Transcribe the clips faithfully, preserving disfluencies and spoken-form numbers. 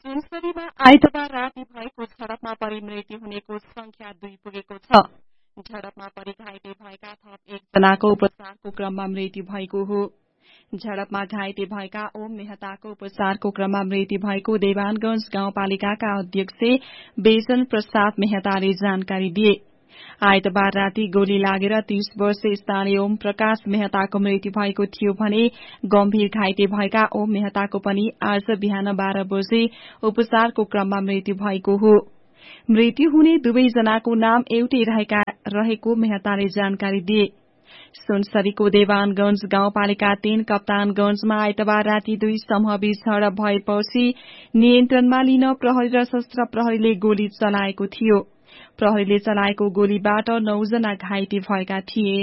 सुनसरीमा आइतबार राति भएको झडपमा परि मृत्यु हुनेको संख्या दुई पुगेको छ। झडपमा परि घाइते भएका थप एकजनाको उपचारको क्रममा मृत्यु भएको हो। झडपमा घाइते भएका ओम मेहताको उपचारको क्रममा मृत्यु भएको देवानगंज गाउँपालिकाका अध्यक्ष बेचन प्रसाद मेहताले जानकारी दिए। आइतबार राति गोली लागेर तीस वर्षीय स्थानीय ओम प्रकाश मेहताको मृत्यु भएको थियो भने गम्भीर घाइते भएका ओम मेहताको पनि आज बिहान बाह्र बजे उपचारको क्रममा मृत्यु भएको हो। मृत्यु हुने दुवैजनाको नाम एउटै रहेको मेहताले जानकारी दिए। सुनसरीको देवानगंज गाउँपालिका तीन कप्तानगंजमा आइतबार राति दुई समूहबीच झडप भएपछि नियन्त्रणमा लिन प्रहरी र सशस्त्र प्रहरीले गोली चलाएको थियो। प्रहरीले चलाएको गोलीबाट नौजना घाइते भएका थिए।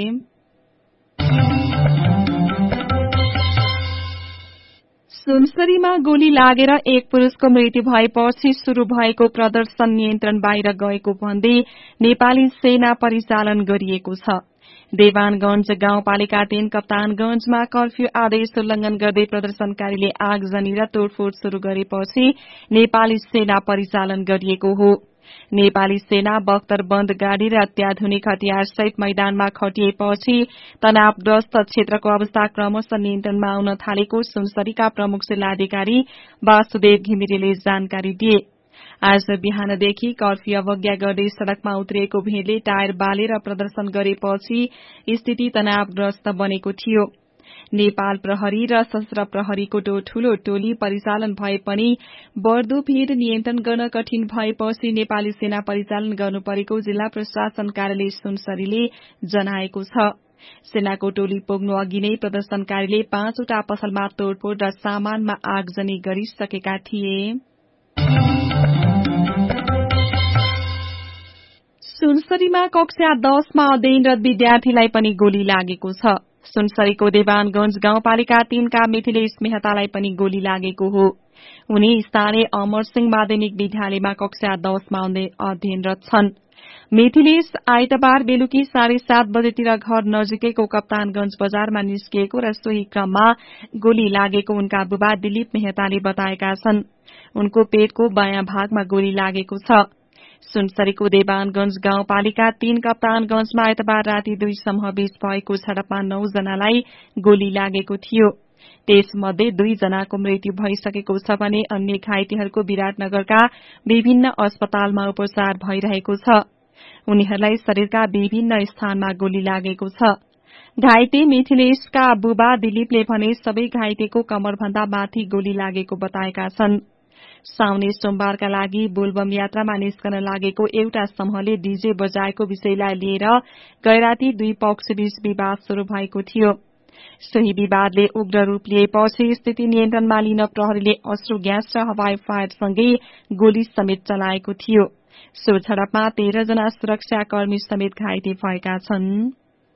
सुनसरीमा गोली लागेर एक पुरूषको मृत्यु भएपछि शुरू भएको प्रदर्शन नियन्त्रण बाहिर गएको भन्दै नेपाली सेना परिचालन गरिएको छ। देवानगंज गाउँपालिका तीन कप्तानगंजमा कर्फ्यू आदेश उल्लंघन गर्दै प्रदर्शनकारीले आगजनी र तोडफोड़ शुरू गरेपछि नेपाली सेना परिचालन गरिएको हो। नेपाली सेना बख्तरबन्द गाड़ी र अत्याधुनिक हतियार सहित मैदानमा खटिएपछि तनावग्रस्त क्षेत्रको अवस्था क्रमशः नियन्त्रणमा आउन थालेको सुनसरीका प्रमुख जिल्लाधिकारी वासुदेव घिमिरेले जानकारी दिए। आज बिहानदेखि कर्फ्यू अवज्ञा गर्दै सड़कमा उत्रिएको भीड़ले टायर बालेर प्रदर्शन गरेपछि स्थिति तनावग्रस्त बनेको थियो। नेपाल प्रहरी र सशस्त्र प्रहरीको ठूलो टोली परिचालन भए पनि बढ़दो भीड़ नियन्त्रण गर्न कठिन भएपछि नेपाली सेना परिचालन गर्नु परेको जिल्ला प्रशासन कार्यालय सुनसरीले जनाएको छ। सेनाको टोली पुग्नु अघि नै प्रदर्शनकारीले पाँचवटा पसलमा तोडफोड़ र सामानमा आगजनी गरिसकेका थिए। सुनसरीमा कक्षा दशमा अध्ययनरत विद्यार्थीलाई पनि गोली लागेको छ। सुनसरीको देवानगंज गाउँपालिका तीनका मिथिलेश मेहतालाई पनि गोली लागेको हो। उनी स्थानीय अमर सिंह माध्यमिक विद्यालयमा कक्षा दशमा अध्ययनरत छन्। मिथिलेश आइतबार बेलुकी साढे सात बजेतिर घर नजिकैको कप्तानगंज बजारमा निस्किएको र सोही क्रममा गोली लागेको उनका बुबा दिलीप मेहताले बताएका छन्। उनको पेटको बायाँ भागमा गोली लागेको छ। सुनसरीको देवानगंज गाउँपालिका तीन कप्तानगंजमा आइतबार राति दुई समूहबीच भएको झडपमा नौ जनालाई गोली लागेको थियो। त्यसमध्ये दुई जनाको मृत्यु भइसकेको छ भने अन्य घाइतेहरूको विराटनगरका विभिन्न अस्पतालमा उपचार भइरहेको छ। उनीहरूलाई शरीरका विभिन्न स्थानमा गोली लागेको छ। घाइते मिथिलेशका बुबा दिलीपले भने सबै घाइतेको कमरभन्दा माथि गोली लागेको बताएका छन्। साउने सोमबारका लागि बोलबम यात्रामा निस्कन लागेको एउटा समूहले डीजे बजाएको विषयलाई लिएर गैराती दुई पक्षबीच विवाद शुरू भएको थियो। सोही विवादले उग्र रूप लिएपछि स्थिति नियन्त्रणमा लिन प्रहरीले अश्रु ग्यास र हवाई फायरसँगै गोली समेत चलाएको थियो। सो झडपमा तेह्र जना सुरक्षाकर्मी समेत घाइते भएका छन्।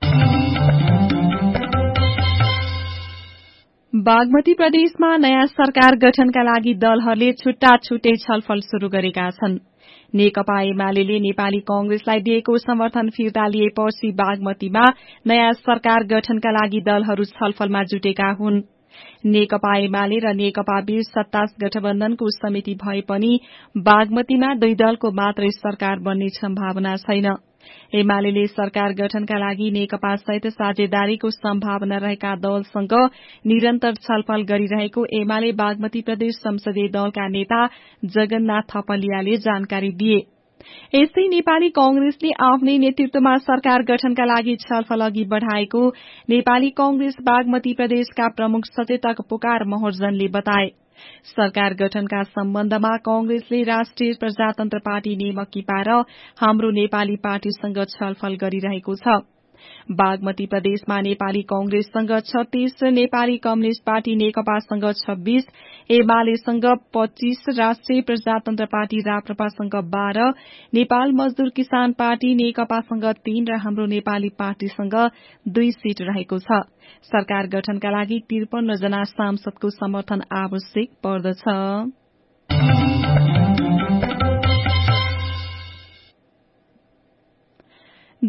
बागमती प्रदेशमा नयाँ सरकार गठनका लागि दलहरूले छुट्टा छुट्टै छलफल शुरू गरेका छन्। नेकपा एमाले नेपाली कांग्रेसलाई दिएको समर्थन फिर्ता लिएपछि बागमतीमा नयाँ सरकार गठनका लागि दलहरू छलफलमा जुटेका हुन्। नेकपा एमाले र नेकपा बीच सत्ता गठबन्धनको समिति भए पनि बागमतीमा दुई दलको मात्रै सरकार बन्ने सम्भावना छैन। एमाले सरकार गठनका लागि नेकपा सहित साझेदारीको सम्भावना रहेका दलसँग निरन्तर छलफल गरिरहेको एमाले बागमती प्रदेश संसदीय दलका नेता जगन्नाथ थपलियाले जानकारी दिए। यस्तै नेपाली कांग्रेसले आफ्नै नेतृत्वमा सरकार गठनका लागि छलफल अघि बढ़ाएको नेपाली कांग्रेस बागमती प्रदेशका प्रमुख सचेतक पुकार महर्जनले बताए। सरकार गठनका सम्बन्धमा कांग्रेसले राष्ट्रिय प्रजातन्त्र पार्टी नेमकीपा र हाम्रो नेपाली पार्टीसँग छलफल गरिरहेको छ। बागमती प्रदेशमा नेपाली कांग्रेससँग छत्तीस, नेपाली कम्युनिष्ट पार्टी नेकपासँग छब्बीस, एमालेसँग पच्चीस, राष्ट्रिय प्रजातन्त्र पार्टी राप्रपासँग बाह्र, नेपाल मजदूर किसान पार्टी नेकपासँग तीन र हाम्रो नेपाली पार्टीसँग दुई सीट रहेको छ। सरकार गठनका लागि त्रिपन्न जना सांसदको समर्थन आवश्यक पर्दछ।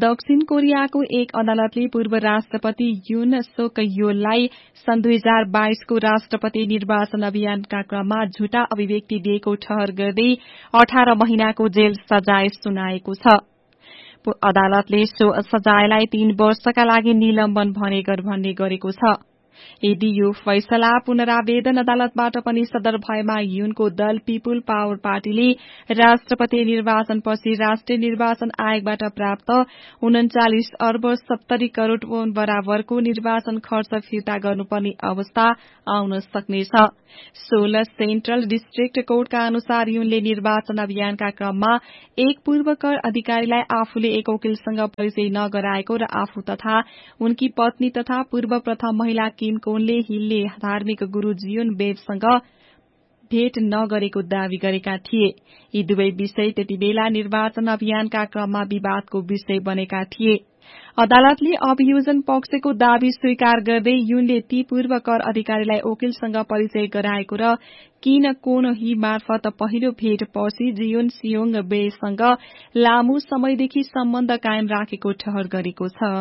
दक्षिण कोरियाको एक अदालतले पूर्व राष्ट्रपति युन सोक योललाई सन् दुई हजार बाइसको राष्ट्रपति निर्वाचन अभियानका क्रममा झुटा अभिव्यक्ति दिएको ठहर गर्दै अठार महिनाको जेल सजाय सुनाएको छ। अदालतले सो सजायलाई तीन वर्षका लागि निलम्बन भन्ने गरेको छ। यदि यो फैसला पुनरावेदन अदालतबाट पनि सदर भएमा युनको दल पीपुल पावर पार्टीले राष्ट्रपति निर्वाचनपछि राष्ट्रिय निर्वाचन आयोगबाट प्राप्त उन्चालिस अर्ब सत्तरी करोड़ वोन बराबरको निर्वाचन खर्च फिर्ता गर्नुपर्ने अवस्था आउन सक्नेछ। सोल सेन्ट्रल डिस्ट्रिक्ट कोर्टका अनुसार युनले निर्वाचन अभियानका क्रममा एक पूर्व कर अधिकारीलाई आफूले एक वकिलसँग परिचय नगराएको र आफू तथा उनकी पत्नी तथा पूर्व प्रथम महिला किम कोनले हिलले धार्मिक गुरू जियोन बेबसँग भेट नगरेको दावी गरेका थिए। यी दुवै विषय त्यतिबेला निर्वाचन अभियानका क्रममा विवादको विषय बनेका थिए। अदालतले अभियोजन पक्षको दावी स्वीकार गर्दै युनले ती पूर्व कर अधिकारीलाई वकिलसँग परिचय गराएको र किन कोन ही मार्फत पहिलो भेट पछि जियोन सियोङ बेसँग लामो समयदेखि सम्बन्ध कायम राखेको ठहर गरेको छ।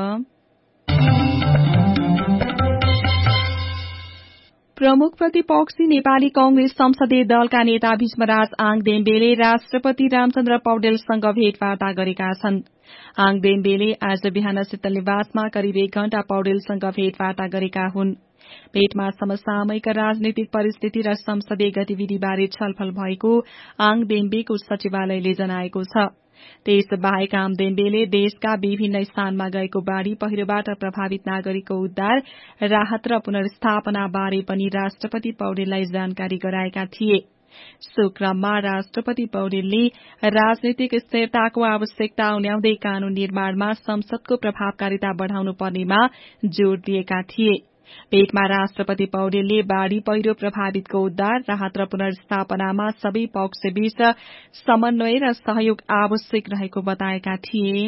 प्रमुख प्रतिपक्षी नेपाली कांग्रेस संसदीय दलका नेता भीष्मराज आङदेम्बेले राष्ट्रपति रामचन्द्र पौडेलसँग भेटवार्ता गरेका छन्। आङदेम्बेले आज बिहान शीतलनिवासमा करिब एक घण्टा पौडेलसँग भेटवार्ता गरेका हुन्। भेटमा समसामयिक राजनीतिक परिस्थिति र संसदीय गतिविधिबारे छलफल भएको आङदेम्बेको सचिवालयले जनाएको छ। त्यस बाहेक आङदेम्बेले देशका विभिन्न स्थानमा गएको बाढ़ी पहिरोबाट प्रभावित नागरिकको उद्धार, राहत र पुनर्स्थापना बारे पनि राष्ट्रपति पौडेललाई जानकारी गराएका थिए। सो क्रममा राष्ट्रपति पौडेलले राजनीतिक स्थिरताको आवश्यकता उन्याउँदै कानून निर्माणमा संसदको प्रभावकारिता बढ़ाउनु पर्नेमा जोड़ दिएका थिए। भेटमा राष्ट्रपति पौडेलले बाढ़ी पहिरो प्रभावितको उद्धार, राहत र पुनर्स्थापनामा सबै पक्षबीच समन्वय र सहयोग आवश्यक रहेको बताएका थिए।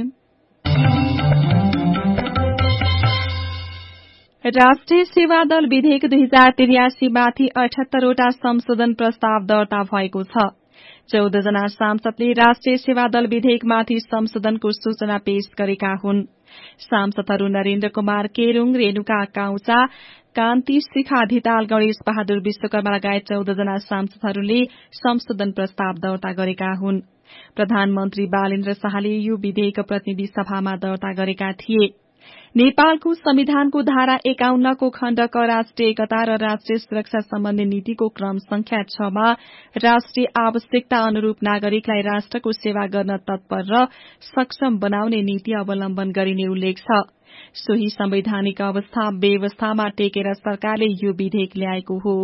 राष्ट्रिय सेवा दल विधेयक दुई हजार त्रियासी माथि अठहत्तरवटा संशोधन प्रस्ताव दर्ता भएको छ। चौध जना सांसदले राष्ट्रिय सेवा दल विधेयकमाथि संशोधनको सूचना पेश गरेका हुन्। सांसदहरू नरेन्द्र कुमार केरूङ, रेणुका काउचा, कान्ति शिखा धिताल, गणेश बहादुर विश्वकर्मा लगायत चौध जना सांसदहरूले संशोधन प्रस्ताव दर्ता गरेका हुन्। प्रधानमन्त्री बालेन्द्र शाहले यो विधेयक प्रतिनिधि सभामा दर्ता गरेका थिए। नेपालको संविधानको धारा एकाउन्नको खण्ड क राष्ट्रिय एकता र राष्ट्रिय सुरक्षा सम्बन्धी नीतिको क्रम संख्या छ मा राष्ट्रिय आवश्यकता अनुरूप नागरिकलाई राष्ट्रको सेवा गर्न तत्पर र सक्षम बनाउने नीति अवलम्बन गरिने उल्लेख छ। सोही संवैधानिक अवस्था व्यवस्थामा टेकेर सरकारले यो विधेयक ल्याएको हो।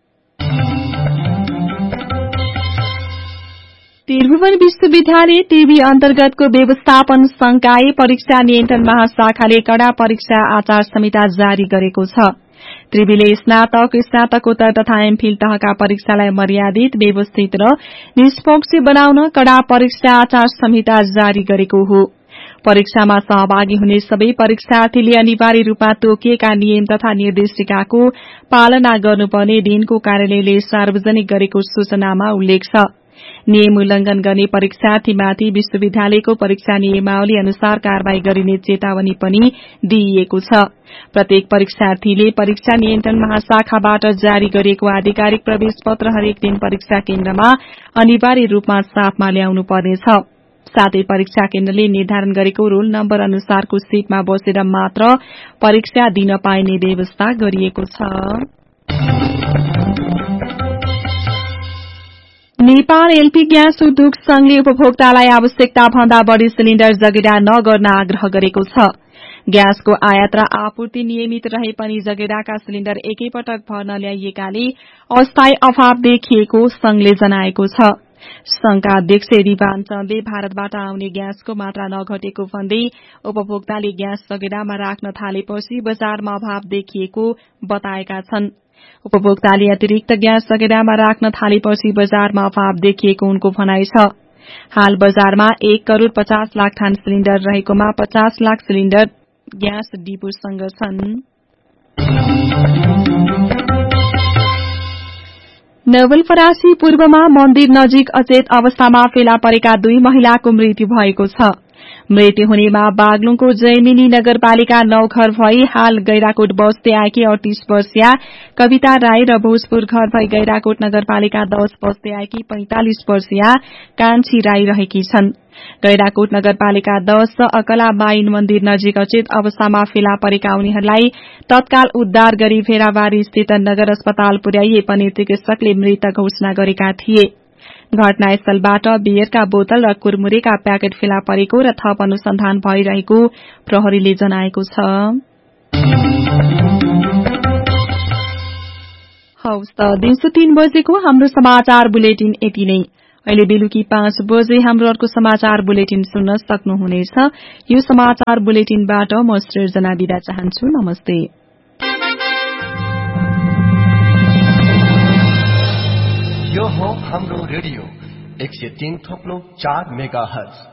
त्रिभुवन विश्वविद्यालय टीबी अन्तर्गतको व्यवस्थापन संकाय परीक्षा नियन्त्रण महाशाखाले कड़ा परीक्षा आचार संहिता जारी गरेको छ। त्रिवीले स्नातक, स्नातकोत्तर तथा एमफिल तहका परीक्षालाई मर्यादित, व्यवस्थित र निष्पक्ष बनाउन कड़ा परीक्षा आचार संहिता जारी गरेको हो। परीक्षामा सहभागी हुने सबै परीक्षार्थीले अनिवार्य रूपमा तोकिएका नियम तथा निर्देशिकाको पालना गर्नुपर्ने दिनको कार्यालयले सार्वजनिक गरेको सूचनामा उल्लेख छ। नियम उल्लंघन गर्ने परीक्षार्थीमाथि विश्वविद्यालयको परीक्षा नियमावली अनुसार कार्यवाही गरिने चेतावनी पनि दिइएको छ। प्रत्येक परीक्षार्थीले परीक्षा नियन्त्रण महाशाखाबाट जारी गरिएको आधिकारिक प्रवेश पत्र हरेक दिन परीक्षा केन्द्रमा अनिवार्य रूपमा साथमा ल्याउनु पर्नेछ। साथै परीक्षा केन्द्रले निर्धारण गरेको रोल नम्बर अनुसारको सीटमा बसेर मात्र परीक्षा दिन पाइने व्यवस्था गरिएको छ। नेपाल एलपी ग्यास उद्योग संघले उपभोक्तालाई आवश्यकता भन्दा बढ़ी सिलिण्डर जगेडा नगर्न आग्रह गरेको छ। ग्यासको आयात र आपूर्ति नियमित रहे पनि जगेडाका सिलिण्डर एकैपटक भर्न ल्याइएकाले अस्थायी अभाव देखिएको संघले जनाएको छ। संघका अध्यक्ष रिवानचन्दले भारतबाट आउने ग्यासको मात्रा नघटेको भन्दै उपभोक्ताले ग्यास जगेडामा राख्न थालेपछि बजारमा अभाव देखिएको बताएका छन्। उपभोक्ताले अतिरिक्त ग्यास जगेडामा राख्न थालेपछि बजारमा अभाव देखिएको उनको भनाइ छ। हाल बजारमा एक करोड़ पचास लाख थान सिलिण्डर रहेकोमा पचास लाख सिलिण्डर ग्यास डिपोसँग छन्। नवलपरासी पूर्वमा मन्दिर नजिक अचेत अवस्थामा फेला परेका दुई महिलाको मृत्यु भएको छ। मृत्यु हुनेमा बागलुङको जैमिनी नगरपालिका नौ घर भई हाल गैराकोट बस्दै आएकी अडतीस वर्षीय कविता राई र भोजपुर घर भई गैराकोट नगरपालिका दश बस्दै आएकी पैंतालिस वर्षीय कान्छी राई रहेकी छन्। गैराकोट नगरपालिका दश अकला माइन मन्दिर नजिक अचेत अवस्थामा फेला परेका उनीहरूलाई तत्काल उद्धार गरी भेराबारी स्थित नगर अस्पताल पुर्याइए पनि चिकित्सकले मृत घोषणा गरेका थिए। घटनास्थलबाट बियरका बोतल र कुरमुरेका प्याकेट फेला परेको र थप अनुसन्धान भइरहेको प्रहरीले जनाएको छ। हवस् त दिउँसो तीन बजेको हाम्रो समाचार बुलेटिन यति नै। अहिले बेलुकी पाँच बजे हाम्रो अर्को समाचार बुलेटिन सुन्न सक्नुहुनेछ। यो समाचार बुलेटिनबाट म सृजना बिदा चाहन्छु। नमस्ते। यो हो हाम्रो रेडियो एक सय तीन थोप्लो चार मेगा हर्ज।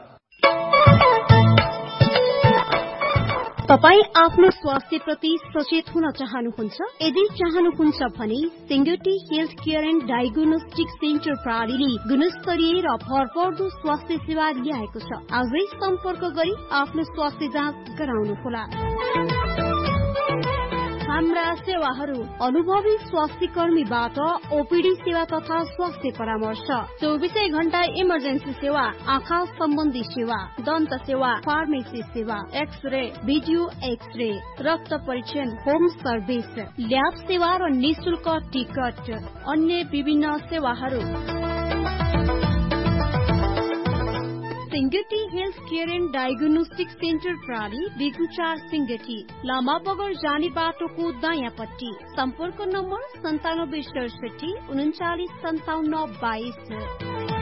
तपाई आफ्नो स्वास्थ्य प्रति सचेत हुन चाहनुहुन्छ? यदि चाहनुहुन्छ भने Singati health care and diagnostic centre प्रणालीले गुणस्तरीय र भरपर्दो स्वास्थ्य सेवा ल्याएको छ। आजै सम्पर्क गरी आफ्नो स्वास्थ्य जाँच गराउनुहोला। हाम्रा सेवाहरू अनुभवी स्वास्थ्य कर्मीबाट ओपीडी सेवा तथा स्वास्थ्य परामर्श, चौबिसै घण्टा इमर्जेन्सी सेवा, आँखा सम्बन्धी सेवा, दन्त सेवा, फार्मेसी सेवा, एक्सरे, भिडियो एक्सरे, रक्त परीक्षण, होम सर्भिस, ल्याब सेवा र निशुल्क टिकट, अन्य विभिन्न सेवाहरू। Singati health care and diagnostic centre प्रणाली बेगुचार सिंगटी लामा बगर जाने बाटोको दायाँपट्टि। सम्पर्क नम्बर सन्तानब्बे सडसठी उन्चालिस सन्ताउन्न बाइस।